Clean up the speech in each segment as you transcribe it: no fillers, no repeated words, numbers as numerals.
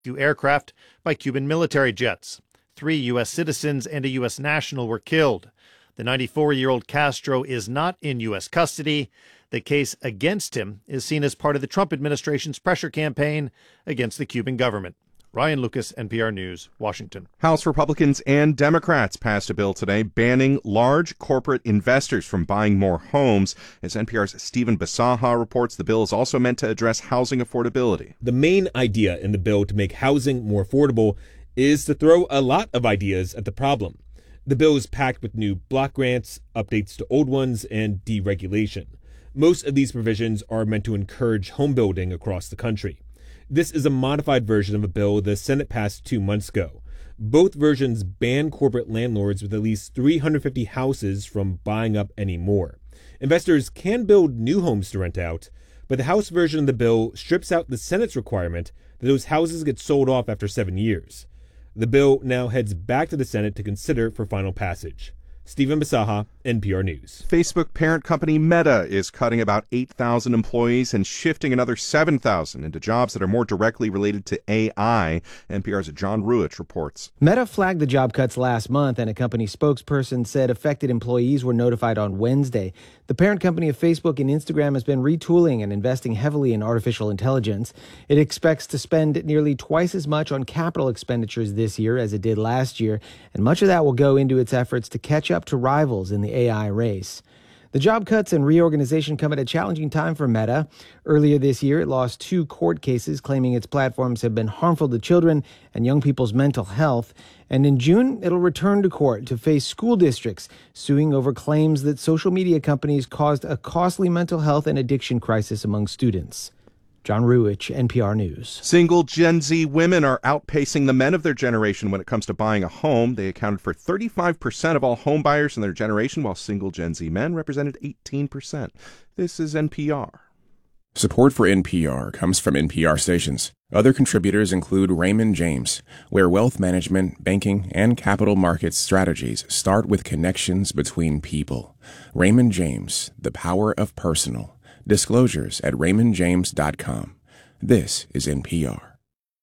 2 aircraft by Cuban military jets. 3 U.S. citizens and a U.S. national were killed. The 94-year-old Castro is not in U.S. custody. The case against him is seen as part of the Trump administration's pressure campaign against the Cuban government. Ryan Lucas, NPR News, Washington. House Republicans and Democrats passed a bill today banning large corporate investors from buying more homes. As NPR's Stephen Bisaha reports, the bill is also meant to address housing affordability. The main idea in the bill to make housing more affordable is to throw a lot of ideas at the problem. The bill is packed with new block grants, updates to old ones, and deregulation. Most of these provisions are meant to encourage home building across the country. This is a modified version of a bill the Senate passed 2 months ago. Both versions ban corporate landlords with at least 350 houses from buying up any more. Investors can build new homes to rent out, but the House version of the bill strips out the Senate's requirement that those houses get sold off after 7 years. The bill now heads back to the Senate to consider for final passage. Stephen Bisaha, NPR News. Facebook parent company Meta is cutting about 8,000 employees and shifting another 7,000 into jobs that are more directly related to AI. NPR's John Ruich reports. Meta flagged the job cuts last month, and a company spokesperson said affected employees were notified on Wednesday. The parent company of Facebook and Instagram has been retooling and investing heavily in artificial intelligence. It expects to spend nearly twice as much on capital expenditures this year as it did last year, and much of that will go into its efforts to catch up to rivals in the AI race. The job cuts and reorganization come at a challenging time for Meta. Earlier this year, it lost 2 court cases claiming its platforms have been harmful to children and young people's mental health. And in June, it'll return to court to face school districts suing over claims that social media companies caused a costly mental health and addiction crisis among students. John Ruich, NPR News. Single Gen Z women are outpacing the men of their generation when it comes to buying a home. They accounted for 35% of all home buyers in their generation, while single Gen Z men represented 18%. This is NPR. Support for NPR comes from NPR stations. Other contributors include Raymond James, where wealth management, banking, and capital markets strategies start with connections between people. Raymond James, the power of personal. Disclosures at raymondjames.com. This is NPR.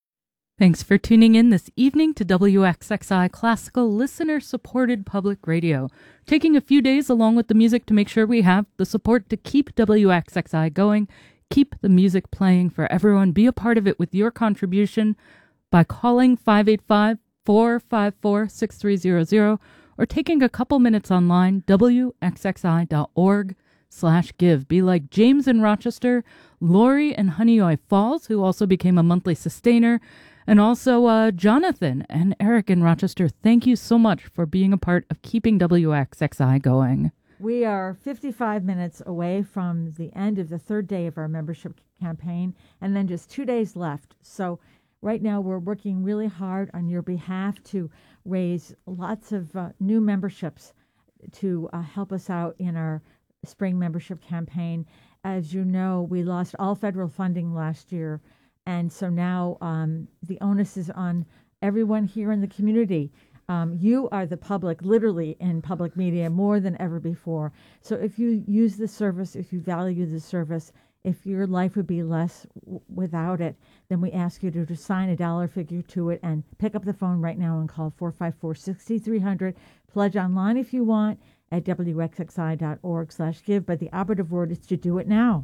Thanks for tuning in this evening to WXXI Classical Listener-Supported Public Radio. Taking a few days along with the music to make sure we have the support to keep WXXI going, keep the music playing for everyone. Be a part of it with your contribution by calling 585-454-6300 or taking a couple minutes online, wxxi.org/give. Be like James in Rochester, Lori in Honeoye Falls, who also became a monthly sustainer, and also Jonathan and Eric in Rochester. Thank you so much for being a part of keeping WXXI going. We are 55 minutes away from the end of the 3rd day of our membership campaign, and then just 2 days left. So right now we're working really hard on your behalf to raise lots of new memberships to help us out in our spring membership campaign. As you know, we lost all federal funding last year, and so now the onus is on everyone here in the community. You are the public, literally in public media, more than ever before. So if you use the service, if you value the service, if your life would be less without it, then we ask you to sign a dollar figure to it and pick up the phone right now and call 454-6300. Pledge online if you want at wxxi.org/give, but the operative word is to do it now.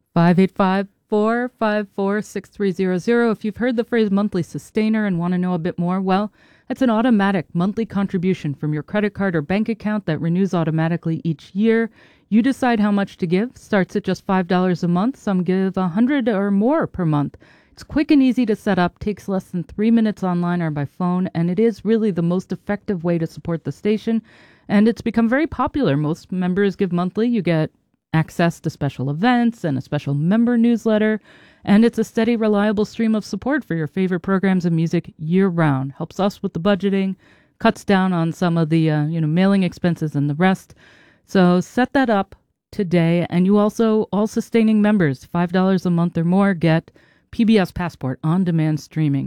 585-454-6300. If you've heard the phrase monthly sustainer and want to know a bit more, well, it's an automatic monthly contribution from your credit card or bank account that renews automatically each year. You decide how much to give. Starts at just $5 a month. Some give $100 or more per month. It's quick and easy to set up, takes less than 3 minutes online or by phone, and it is really the most effective way to support the station. And it's become very popular. Most members give monthly. You get access to special events and a special member newsletter. And it's a steady, reliable stream of support for your favorite programs and music year-round. Helps us with the budgeting, cuts down on some of the mailing expenses and the rest. So set that up today. And you also, all sustaining members, $5 a month or more, get PBS Passport on-demand streaming,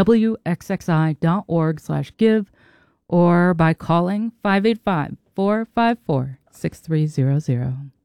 wxxi.org/give, or by calling 585-454-6300.